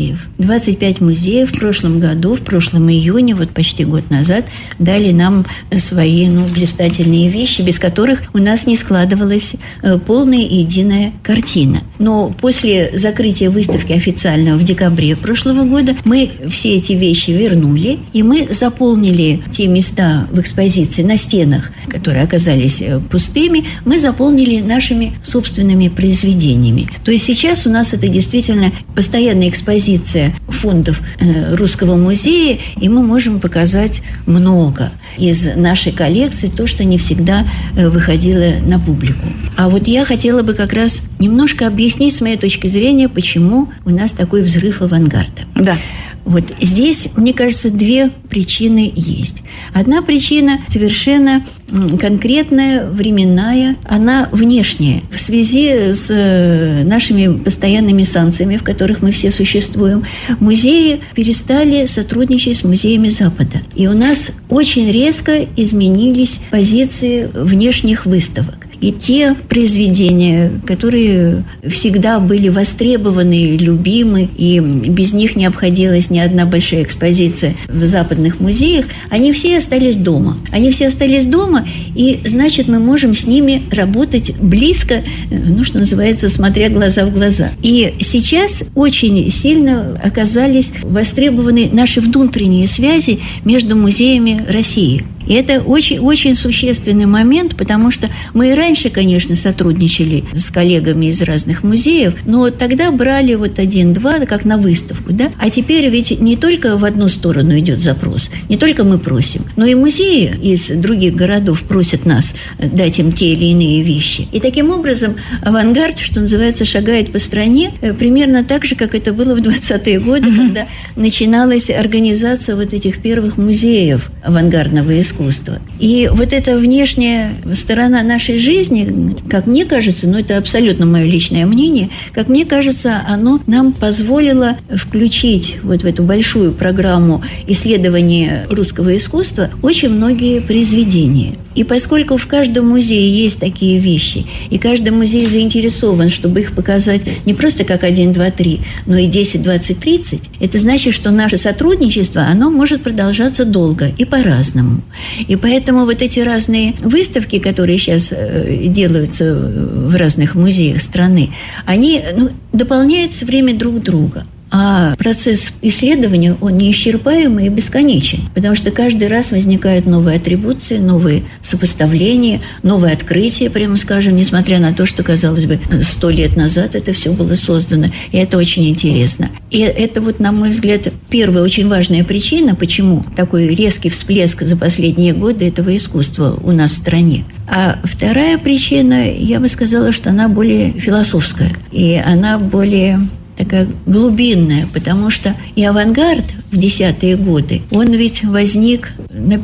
D: 25 музеев в прошлом году, в прошлом июне, вот почти год назад, дали нам свои блистательные вещи, без которых у нас не складывалась полная и единая картина. Но после закрытия выставки официально в декабре прошлого года мы все эти вещи вернули, и мы заполнили те места в экспозиции на стенах, которые оказались пустыми, мы заполнили нашими собственными произведениями. То есть сейчас у нас это действительно постоянная экспозиция фондов Русского музея, и мы можем показать много из нашей коллекции, то, что не всегда выходило на публику. А вот я хотела бы как раз немножко объяснить, с моей точки зрения, почему у нас такой взрыв авангарда.
J: Да.
D: Вот здесь, мне кажется, две причины есть. Одна причина совершенно конкретная, временная, она внешняя. В связи с нашими постоянными санкциями, в которых мы все существуем, музеи перестали сотрудничать с музеями Запада. И у нас очень резко изменились позиции внешних выставок. И те произведения, которые всегда были востребованы, любимы, и без них не обходилась ни одна большая экспозиция в западных музеях, они все остались дома. Они все остались дома, и, значит, мы можем с ними работать близко, что называется, смотря глаза в глаза. И сейчас очень сильно оказались востребованы наши внутренние связи между музеями России. И это очень-очень существенный момент, потому что мы и раньше, конечно, сотрудничали с коллегами из разных музеев, но тогда брали вот один-два, как на выставку, да? А теперь ведь не только в одну сторону идет запрос, не только мы просим, но и музеи из других городов просят нас дать им те или иные вещи. И таким образом авангард, что называется, шагает по стране примерно так же, как это было в 20-е годы, когда начиналась организация вот этих первых музеев авангардного искусства. искусства. И вот эта внешняя сторона нашей жизни, как мне кажется, это абсолютно мое личное мнение, как мне кажется, оно нам позволило включить вот в эту большую программу исследования русского искусства очень многие произведения. И поскольку в каждом музее есть такие вещи, и каждый музей заинтересован, чтобы их показать не просто как 1, 2, 3, но и 10, 20, 30, это значит, что наше сотрудничество, оно может продолжаться долго и по-разному. И поэтому вот эти разные выставки, которые сейчас делаются в разных музеях страны, они дополняют все время друг друга. А процесс исследования, он неисчерпаемый и бесконечен, потому что каждый раз возникают новые атрибуции, новые сопоставления, новые открытия, прямо скажем, несмотря на то, что, казалось бы, 100 лет назад это все было создано, и это очень интересно. И это на мой взгляд, первая очень важная причина, почему такой резкий всплеск за последние годы этого искусства у нас в стране. А вторая причина, я бы сказала, что она более философская, и она более такая глубинная, потому что и авангард в 10-е годы, он ведь возник на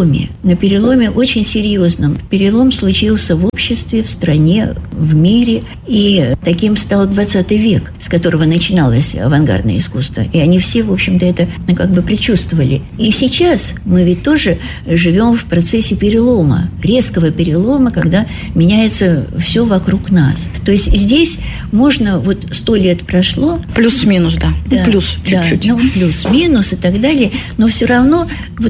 D: переломе очень серьезном. Перелом случился в обществе, в стране, в мире, и таким стал 20 век, с которого начиналось авангардное искусство. И они все, в общем-то, это предчувствовали. И сейчас мы ведь тоже живем в процессе перелома, резкого перелома, когда меняется все вокруг нас. То есть здесь можно, 100 лет прошло.
J: Плюс-минус, да. Плюс чуть-чуть.
D: Плюс-минус и так далее. Но все равно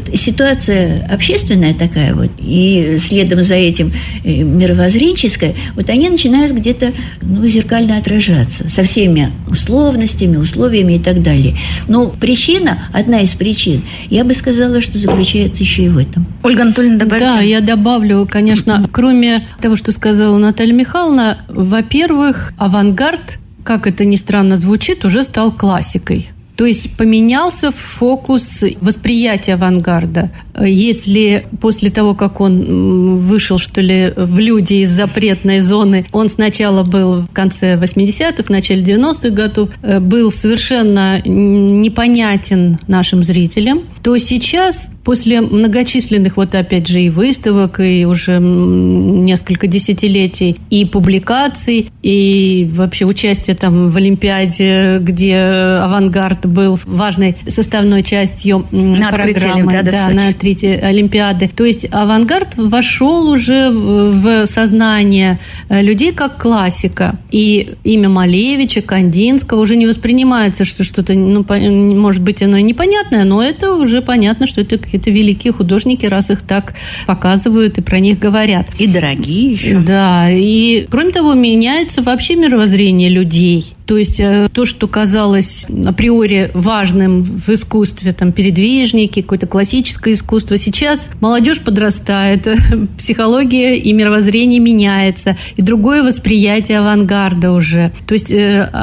D: ситуация общественная такая и следом за этим мировоззренческая, они начинают где-то зеркально отражаться со всеми условностями, условиями и так далее. Но одна из причин, я бы сказала, что заключается еще и в этом.
J: Ольга Анатольевна, добавьте?
V: Да, я добавлю, конечно, кроме того, что сказала Наталья Михайловна, во-первых, авангард, как это ни странно звучит, уже стал классикой. То есть поменялся фокус восприятия авангарда. Если после того, как он вышел, в люди из запретной зоны, он сначала был в конце 80-х, в начале 90-х годов, был совершенно непонятен нашим зрителям, то сейчас, после многочисленных, опять же, и выставок, и уже несколько десятилетий, и публикаций, и вообще участие в Олимпиаде, где авангард был важной составной частью программы. На открытии Олимпиады. То есть авангард вошел уже в сознание людей как классика. И имя Малевича, Кандинского уже не воспринимается, что что-то, может быть, оно и непонятное, но это уже понятно, что это какие-то великие художники, раз их так показывают и про них говорят.
J: И дорогие еще.
V: Да, и кроме того, меняется вообще мировоззрение людей. То есть то, что казалось априори важным в искусстве, передвижники, какое-то классическое искусство, сейчас молодежь подрастает, психология и мировоззрение меняется, и другое восприятие авангарда уже. То есть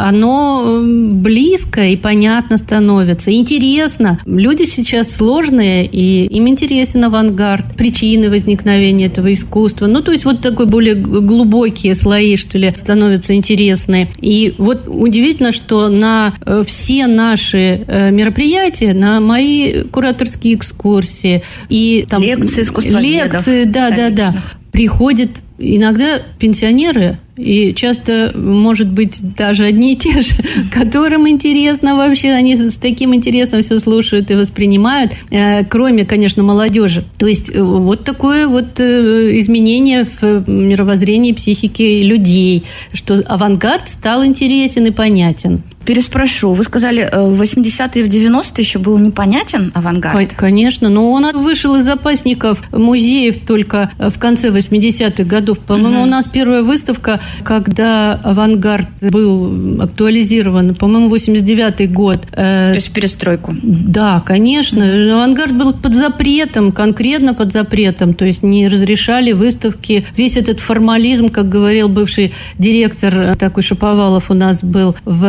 V: оно близко и понятно становится, интересно. Люди сейчас сложные, и им интересен авангард, причины возникновения этого искусства. То есть такой более глубокие слои, становятся интересны. И удивительно, что на все наши мероприятия, на мои кураторские экскурсии и
J: лекции искусствоведов,
V: да, приходят иногда пенсионеры, и часто, может быть, даже одни и те же, которым интересно вообще, они с таким интересом все слушают и воспринимают, кроме, конечно, молодежи. То есть такое изменение в мировоззрении психики людей, что авангард стал интересен и понятен.
J: Переспрошу. Вы сказали, в 80-е и в 90-е еще был непонятен авангард?
V: Конечно, но он вышел из запасников музеев только в конце 80-х годов. По-моему, у нас первая выставка, когда авангард был актуализирован, по-моему, 89-й год.
J: То есть перестройку?
V: Да, конечно. Авангард был под запретом, конкретно под запретом. То есть не разрешали выставки. Весь этот формализм, как говорил бывший директор такой Шаповалов у нас был в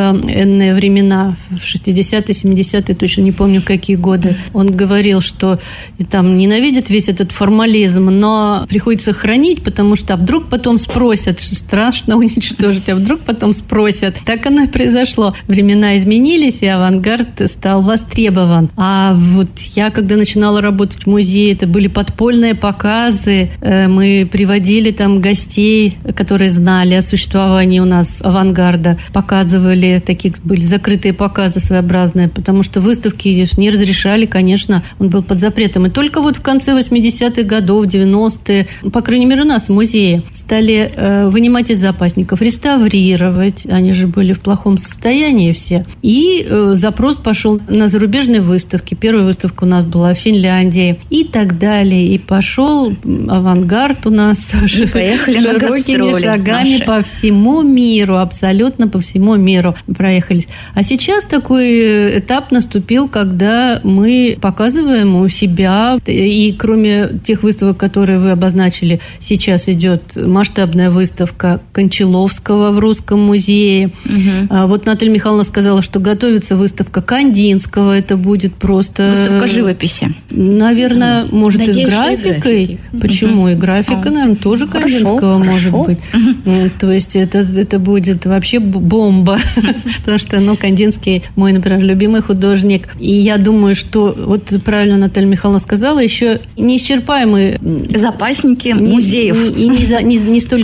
V: военные времена, в 60-е, 70-е, точно не помню, какие годы, он говорил, что там ненавидит весь этот формализм, но приходится хранить, потому что вдруг потом спросят, страшно уничтожить, а вдруг потом спросят. Так оно и произошло. Времена изменились, и авангард стал востребован. А вот я, когда начинала работать в музее, это были подпольные показы, мы приводили там гостей, которые знали о существовании у нас авангарда, показывали, такие были закрытые показы своеобразные, потому что выставки не разрешали, конечно, он был под запретом. И только вот в конце 80-х годов, 90-е, по крайней мере, у нас в музее стали вынимать из запасников, реставрировать, они же были в плохом состоянии все. И запрос пошел на зарубежные выставки. Первая выставка у нас была в Финляндии и так далее. И пошел авангард у нас широкими шагами наши. По всему миру, абсолютно по всему миру проехались. А сейчас такой этап наступил, когда мы показываем у себя, и кроме тех выставок, которые вы обозначили, сейчас идет масштабная выставка Кончаловского в Русском музее. Угу. Вот Наталья Михайловна сказала, что готовится выставка Кандинского. Это будет просто...
J: Выставка живописи.
V: Наверное, может, и с графикой. Почему? И графика, наверное, тоже Кандинского может быть. То есть это будет вообще бомба. Потому что, Кандинский мой, например, любимый художник. И я думаю, что, вот правильно Наталья Михайловна сказала, еще неисчерпаемые...
J: запасники музеев.
V: И не столько